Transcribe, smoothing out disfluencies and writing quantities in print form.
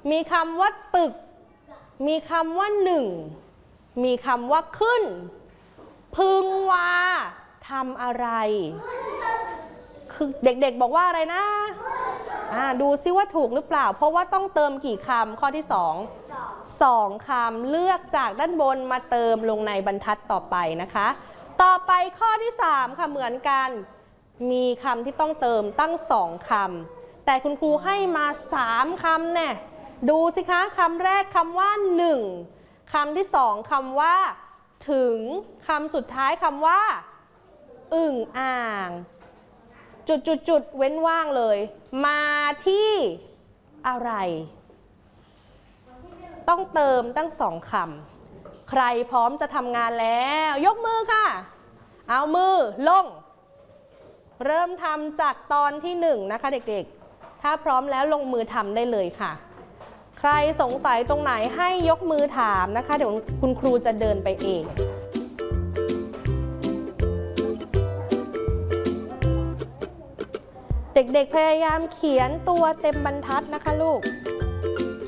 มีคำว่าตึกมีคำว่าหนึ่งมีคำว่าขึ้นพึงว่าทำอะไรคือเด็กๆบอกว่าอะไรนะดูซิว่าถูกหรือเปล่าเพราะว่าต้องเติมกี่คำข้อที่2คำเลือกจากด้านบนมาเติมลงในบรรทัดต่อไปนะคะต่อไปข้อที่3ค่ะเหมือนกันมีคำที่ต้องเติมตั้ง2คำแต่คุณครูให้มา3คำเนี่ยดูสิคะคำแรกคำว่า1คำที่2คำว่าถึงคำสุดท้ายคำว่าอึ่งอ่างจุดเว้นว่างเลยมาที่อะไรต้องเติมตั้ง2คำใครพร้อมจะทำงานแล้วยกมือค่ะเอามือลงเริ่มทำจากตอนที่1นะคะเด็กๆถ้าพร้อมแล้วลงมือทำได้เลยค่ะใครสงสัยตรงไหนให้ยกมือถามนะคะเดี๋ยวคุณครูจะเดินไปเองเด็กๆพยายามเขียนตัวเต็มบรรทัดนะคะลูก